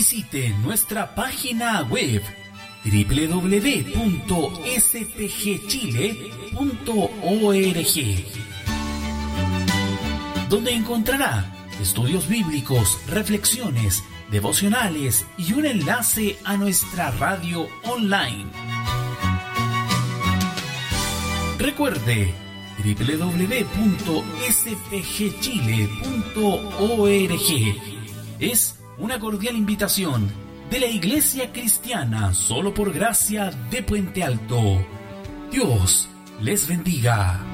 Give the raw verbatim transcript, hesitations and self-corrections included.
visite nuestra página web doble u doble u doble u punto s p g chile punto org, donde encontrará estudios bíblicos, reflexiones, devocionales y un enlace a nuestra radio online. Recuerde, doble u doble u doble u punto s p g chile punto org es una cordial invitación de la Iglesia Cristiana Solo por Gracia de Puente Alto. Dios les bendiga.